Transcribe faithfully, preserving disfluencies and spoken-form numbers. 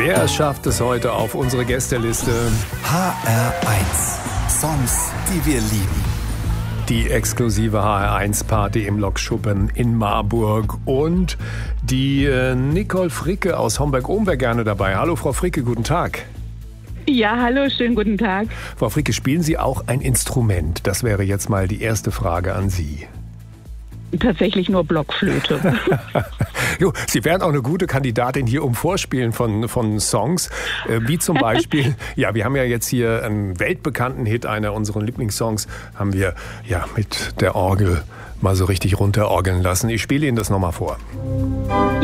Wer schafft es heute auf unsere Gästeliste? H R eins. Songs, die wir lieben. Die exklusive H R eins Party im Lokschuppen in Marburg. Und die äh, Nicole Fricke aus Homberg-Ohm wäre gerne dabei. Hallo Frau Fricke, guten Tag. Ja, hallo, schönen guten Tag. Frau Fricke, spielen Sie auch ein Instrument? Das wäre jetzt mal die erste Frage an Sie. Tatsächlich nur Blockflöte. Jo, Sie wären auch eine gute Kandidatin hier um Vorspielen von, von Songs, äh, wie zum Beispiel, ja, wir haben ja jetzt hier einen weltbekannten Hit, einer unserer Lieblingssongs, haben wir ja mit der Orgel mal so richtig runterorgeln lassen. Ich spiele Ihnen das nochmal vor.